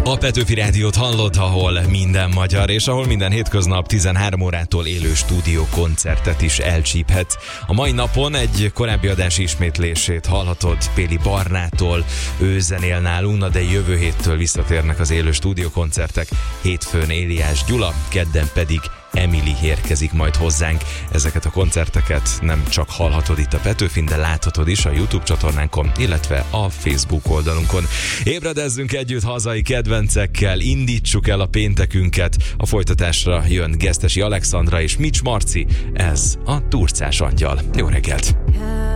A Petőfi Rádiót hallod, ahol minden magyar, és ahol minden hétköznap 13 órától élő stúdiókoncertet is elcsíphet. A mai napon egy korábbi adás ismétlését hallhatod Péli Barnától, ő zenél nálunk, de jövő héttől visszatérnek az élő stúdiókoncertek. Hétfőn Éliás Gyula, kedden pedig Emily érkezik majd hozzánk. Ezeket a koncerteket nem csak hallhatod itt a Petőfin, de láthatod is a YouTube csatornánkon, illetve a Facebook oldalunkon. Ébredezzünk együtt hazai kedvencekkel, indítsuk el a péntekünket. A folytatásra jön Gesztesi Alexandra és Mics Marci. Ez a Turcás Angyal. Jó reggelt!